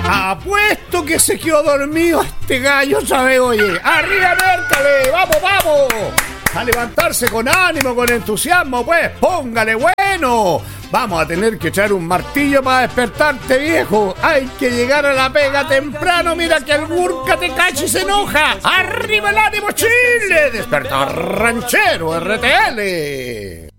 Apuesto que se quedó dormido este gallo, ¿sabes? Oye, arriba, Mércale, vamos. A levantarse con ánimo, con entusiasmo, pues, póngale bueno. Vamos a tener que echar un martillo para despertarte, viejo. Hay que llegar a la pega temprano. Mira que el Gurka te cacha y se enoja. ¡Arriba el ánimo, Chile! ¡Despertar ranchero, RTL!